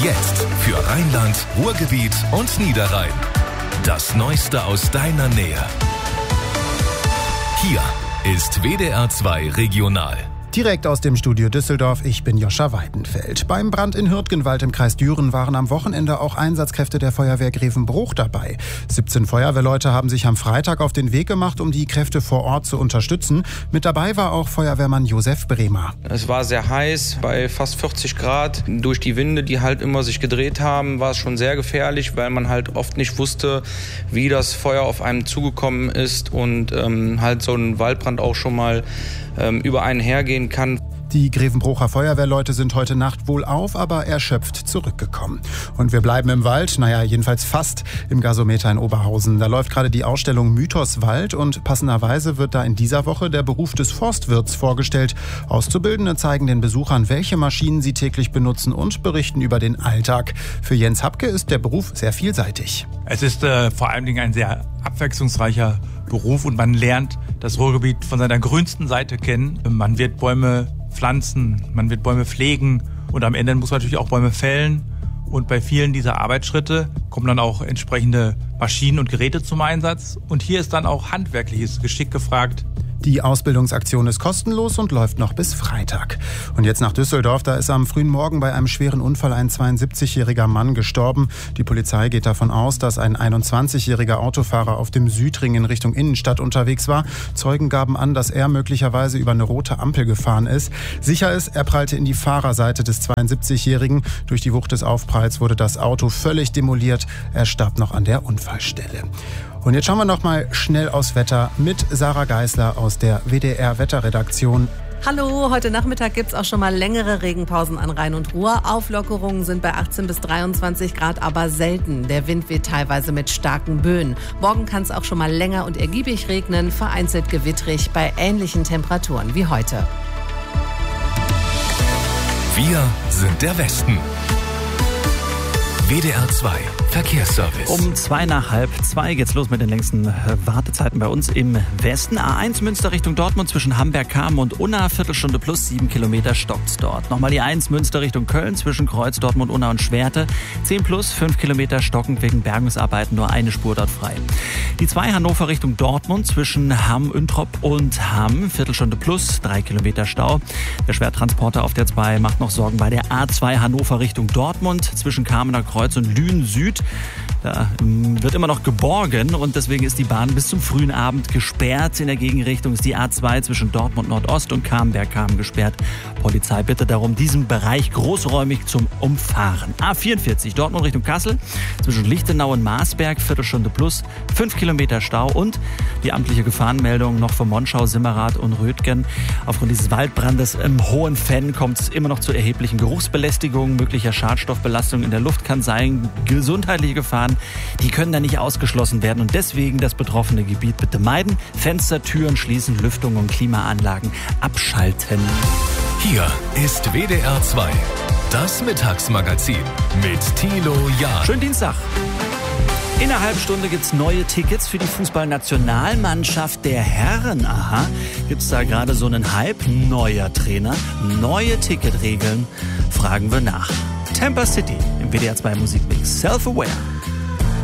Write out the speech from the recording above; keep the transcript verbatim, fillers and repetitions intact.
Jetzt für Rheinland, Ruhrgebiet und Niederrhein. Das Neueste aus deiner Nähe. Hier ist W D R zwei Regional. Direkt aus dem Studio Düsseldorf, ich bin Joscha Weidenfeld. Beim Brand in Hürtgenwald im Kreis Düren waren am Wochenende auch Einsatzkräfte der Feuerwehr Grevenbruch dabei. siebzehn Feuerwehrleute haben sich am Freitag auf den Weg gemacht, um die Kräfte vor Ort zu unterstützen. Mit dabei war auch Feuerwehrmann Josef Bremer. Es war sehr heiß, bei fast vierzig Grad. Durch die Winde, die halt immer sich gedreht haben, war es schon sehr gefährlich, weil man halt oft nicht wusste, wie das Feuer auf einem zugekommen ist und ähm, halt so ein Waldbrand auch schon mal ähm, über einen hergehen kann. Die Grevenbrucher Feuerwehrleute sind heute Nacht wohl auf, aber erschöpft zurückgekommen. Und wir bleiben im Wald, naja, jedenfalls fast im Gasometer in Oberhausen. Da läuft gerade die Ausstellung Mythos Wald und passenderweise wird da in dieser Woche der Beruf des Forstwirts vorgestellt. Auszubildende zeigen den Besuchern, welche Maschinen sie täglich benutzen und berichten über den Alltag. Für Jens Hapke ist der Beruf sehr vielseitig. Es ist äh, vor allen Dingen ein sehr abwechslungsreicher Beruf und man lernt das Ruhrgebiet von seiner grünsten Seite kennen. Man wird Bäume pflanzen, man wird Bäume pflegen und am Ende muss man natürlich auch Bäume fällen. Und bei vielen dieser Arbeitsschritte kommen dann auch entsprechende Maschinen und Geräte zum Einsatz. Und hier ist dann auch handwerkliches Geschick gefragt. Die Ausbildungsaktion ist kostenlos und läuft noch bis Freitag. Und jetzt nach Düsseldorf, da ist am frühen Morgen bei einem schweren Unfall ein zweiundsiebzigjähriger Mann gestorben. Die Polizei geht davon aus, dass ein einundzwanzigjähriger Autofahrer auf dem Südring in Richtung Innenstadt unterwegs war. Zeugen gaben an, dass er möglicherweise über eine rote Ampel gefahren ist. Sicher ist, er prallte in die Fahrerseite des zweiundsiebzigjährigen. Durch die Wucht des Aufpralls wurde das Auto völlig demoliert. Er starb noch an der Unfallstelle. Und jetzt schauen wir noch mal schnell aufs Wetter mit Sarah Geisler aus der W D R-Wetterredaktion. Hallo, heute Nachmittag gibt's auch schon mal längere Regenpausen an Rhein und Ruhr. Auflockerungen sind bei achtzehn bis dreiundzwanzig Grad aber selten. Der Wind weht teilweise mit starken Böen. Morgen kann es auch schon mal länger und ergiebig regnen, vereinzelt gewittrig bei ähnlichen Temperaturen wie heute. Wir sind der Westen. W D R zwei Verkehrsservice. Um zwei nach halb zwei geht's los mit den längsten Wartezeiten bei uns im Westen. A eins Münster Richtung Dortmund zwischen Hamberg-Kamen und Unna, Viertelstunde plus, sieben Kilometer stockt's dort. Nochmal die eins Münster Richtung Köln zwischen Kreuz, Dortmund, Unna und Schwerte. zehn plus, fünf Kilometer stockend wegen Bergungsarbeiten, nur eine Spur dort frei. Die zwei Hannover Richtung Dortmund zwischen Hamm, Üntrop und Hamm, Viertelstunde plus, drei Kilometer Stau. Der Schwertransporter auf der zwei macht noch Sorgen bei der A zwei Hannover Richtung Dortmund zwischen Kamener Kreuz und Lünen Süd. Da wird immer noch geborgen und deswegen ist die Bahn bis zum frühen Abend gesperrt. In der Gegenrichtung ist die A zwei zwischen Dortmund Nordost und Camberg-Kamen gesperrt. Polizei bittet darum, diesen Bereich großräumig zum Umfahren. A vierundvierzig Dortmund Richtung Kassel zwischen Lichtenau und Marsberg, Viertelstunde plus, fünf Kilometer Stau und die amtliche Gefahrenmeldung noch von Monschau, Simmerath und Rötgen. Aufgrund dieses Waldbrandes im Hohen Fenn kommt es immer noch zu erheblichen Geruchsbelästigungen, möglicher Schadstoffbelastung in der Luft kann sein, gesundheitliche Gefahren. Die können da nicht ausgeschlossen werden und deswegen das betroffene Gebiet bitte meiden. Fenster, Türen schließen, Lüftung und Klimaanlagen abschalten. Hier ist W D R zwei, das Mittagsmagazin mit Thilo Jahn. Schönen Dienstag. In einer halben Stunde gibt's neue Tickets für die Fußballnationalmannschaft der Herren. Aha, gibt's da gerade so einen Hype? Neuer Trainer, neue Ticketregeln? Fragen wir nach. Tampa City im W D R zwei Musikmix. Self-Aware.